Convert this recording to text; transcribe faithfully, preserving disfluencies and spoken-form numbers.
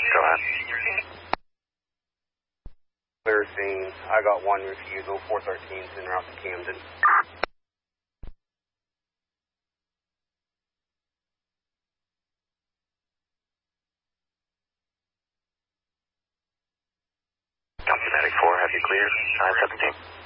Go ahead. Clear scene. I got one refusal, four thirteen, en route to Camden. Copy, Medic four, have you cleared? nine seventeen.